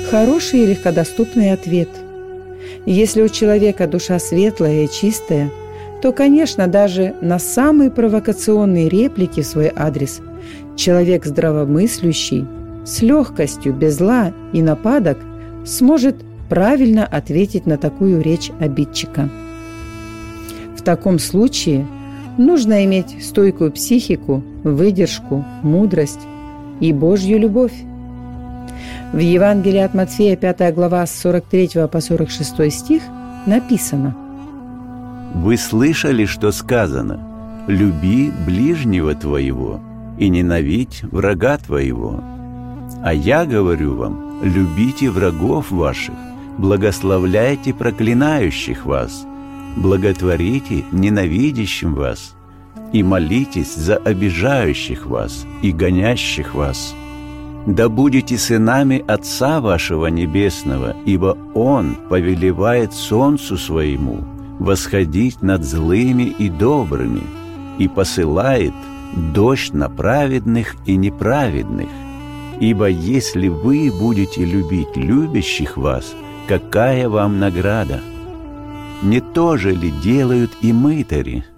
Хороший и легкодоступный ответ. Если у человека душа светлая и чистая, то, конечно, даже на самые провокационные реплики в свой адрес человек здравомыслящий, с легкостью, без зла и нападок сможет правильно ответить на такую речь обидчика. В таком случае нужно иметь стойкую психику, выдержку, мудрость и Божью любовь. В Евангелии от Матфея, 5 глава, с 43 по 46 стих написано: «Вы слышали, что сказано: люби ближнего твоего и ненавидь врага твоего. А я говорю вам, любите врагов ваших, благословляйте проклинающих вас, благотворите ненавидящим вас и молитесь за обижающих вас и гонящих вас. Да будете сынами Отца вашего Небесного, ибо Он повелевает солнцу своему восходить над злыми и добрыми и посылает дождь на праведных и неправедных. Ибо если вы будете любить любящих вас, какая вам награда? Не то же ли делают и мытари?